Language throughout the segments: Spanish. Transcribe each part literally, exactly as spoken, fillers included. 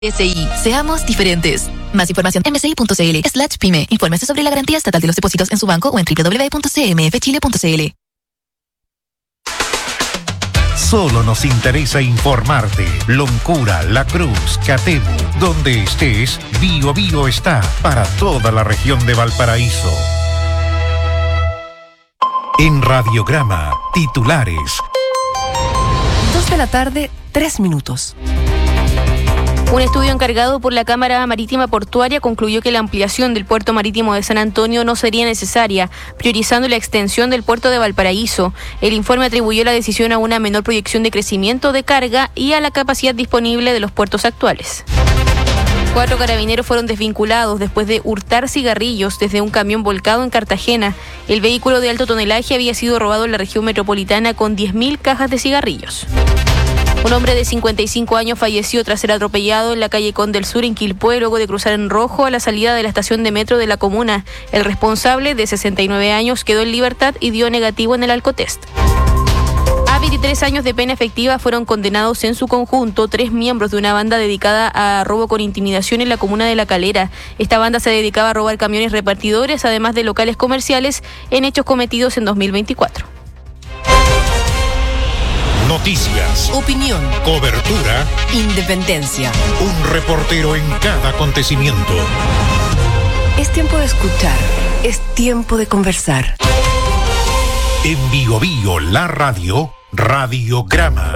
S I, seamos diferentes. Más información en msi.cl slash pyme. Infórmese sobre la garantía estatal de los depósitos en su banco o en doble u doble u doble u punto c m f chile punto c l. Solo nos interesa informarte. Loncura, La Cruz, Catemu, donde estés, Bio Bio está para toda la región de Valparaíso. En Radiograma, titulares. Dos de la tarde, tres minutos. Un estudio encargado por la Cámara Marítima Portuaria concluyó que la ampliación del puerto marítimo de San Antonio no sería necesaria, priorizando la extensión del puerto de Valparaíso. El informe atribuyó la decisión a una menor proyección de crecimiento de carga y a la capacidad disponible de los puertos actuales. Cuatro carabineros fueron desvinculados después de hurtar cigarrillos desde un camión volcado en Cartagena. El vehículo de alto tonelaje había sido robado en la región metropolitana con diez mil cajas de cigarrillos. Un hombre de cincuenta y cinco años falleció tras ser atropellado en la calle Conde del Sur en Quilpué luego de cruzar en rojo a la salida de la estación de metro de la comuna. El responsable, de sesenta y nueve años, quedó en libertad y dio negativo en el alcotest. A veintitrés años de pena efectiva fueron condenados en su conjunto tres miembros de una banda dedicada a robo con intimidación en la comuna de La Calera. Esta banda se dedicaba a robar camiones repartidores, además de locales comerciales, en hechos cometidos en dos mil veinticuatro. Noticias, Opinión, cobertura, independencia. un reportero en cada acontecimiento. Es tiempo de escuchar, es tiempo de conversar. En Bio Bio, la radio, Radiograma.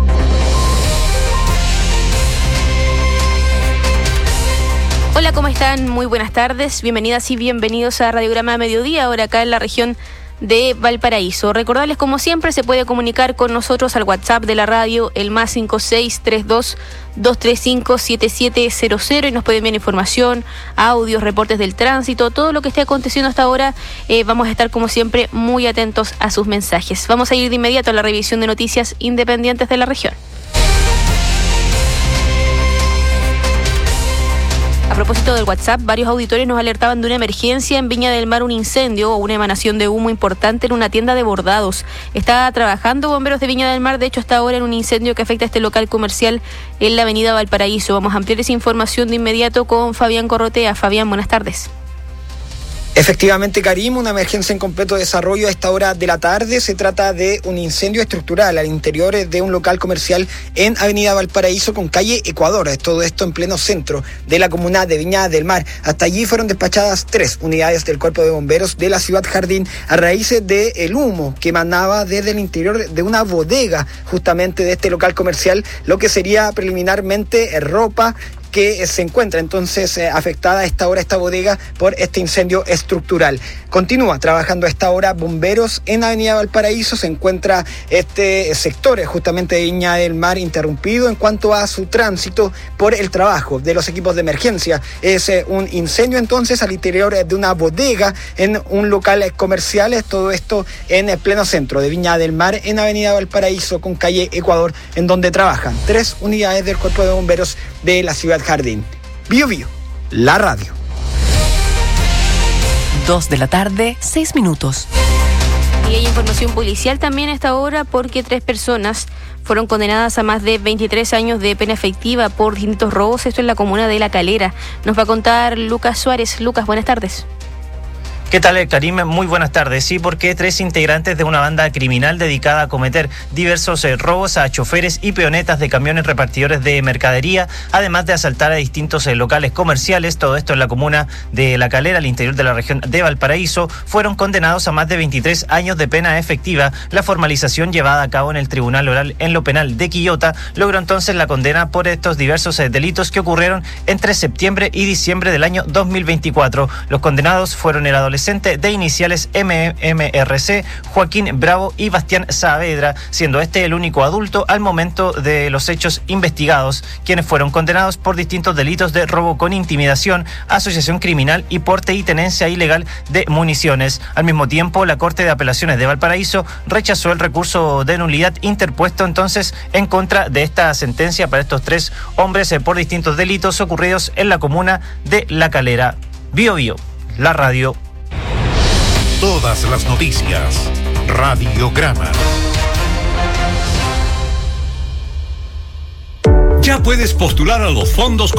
Hola, ¿cómo están? Muy buenas tardes. Bienvenidas y bienvenidos a Radiograma Mediodía, ahora acá en la región de Valparaíso. Recordarles, como siempre, se puede comunicar con nosotros al WhatsApp de la radio, el más cinco seis tres dos, dos tres cinco, siete siete cero cero, y nos pueden enviar información, audios, reportes del tránsito, todo lo que esté aconteciendo hasta ahora. Eh, vamos a estar, como siempre, muy atentos a sus mensajes. Vamos a ir de inmediato a la revisión de noticias independientes de la región. A propósito del WhatsApp, varios auditores nos alertaban de una emergencia en Viña del Mar, un incendio o una emanación de humo importante en una tienda de bordados. Está trabajando bomberos de Viña del Mar, de hecho, hasta ahora en un incendio que afecta a este local comercial en la avenida Valparaíso. Vamos a ampliar esa información de inmediato con Fabián Corrotea. Fabián, buenas tardes. Efectivamente, Karim, una emergencia en completo desarrollo a esta hora de la tarde. Se trata de un incendio estructural al interior de un local comercial en Avenida Valparaíso con calle Ecuador. Todo esto en pleno centro de la comuna de Viña del Mar. Hasta allí fueron despachadas tres unidades del Cuerpo de Bomberos de la Ciudad Jardín a raíz del humo que emanaba desde el interior de una bodega justamente de este local comercial, lo que sería preliminarmente ropa que se encuentra entonces eh, afectada a esta hora esta bodega por este incendio estructural. Continúa trabajando a esta hora bomberos en Avenida Valparaíso. Se encuentra este sector eh, justamente de Viña del Mar interrumpido en cuanto a su tránsito por el trabajo de los equipos de emergencia. Es eh, un incendio entonces al interior eh, de una bodega en un local eh, comercial. Todo esto en el pleno centro de Viña del Mar, en Avenida Valparaíso con calle Ecuador, en donde trabajan tres unidades del Cuerpo de Bomberos de la Ciudad Jardín. Bio Bio, la radio. Dos de la tarde, seis minutos. Y hay información policial también a esta hora porque tres personas fueron condenadas a más de veintitrés años de pena efectiva por distintos robos, esto en la comuna de La Calera. Nos va a contar Lucas Suárez. Lucas, buenas tardes. ¿Qué tal, Karim? Muy buenas tardes. Sí, porque tres integrantes de una banda criminal dedicada a cometer diversos eh, robos a choferes y peonetas de camiones repartidores de mercadería, además de asaltar a distintos eh, locales comerciales, todo esto en la comuna de La Calera, al interior de la región de Valparaíso, fueron condenados a más de veintitrés años de pena efectiva. La formalización llevada a cabo en el Tribunal Oral en lo Penal de Quillota logró entonces la condena por estos diversos eh, delitos que ocurrieron entre septiembre y diciembre del año dos mil veinticuatro. Los condenados fueron el adolescente de iniciales M M R C, Joaquín Bravo y Bastián Saavedra, siendo este el único adulto al momento de los hechos investigados, quienes fueron condenados por distintos delitos de robo con intimidación, asociación criminal y porte y tenencia ilegal de municiones. Al mismo tiempo, la Corte de Apelaciones de Valparaíso rechazó el recurso de nulidad interpuesto entonces en contra de esta sentencia para estos tres hombres por distintos delitos ocurridos en la comuna de La Calera. Bio Bio, la radio. Todas las noticias. Radiograma. Ya puedes postular a los fondos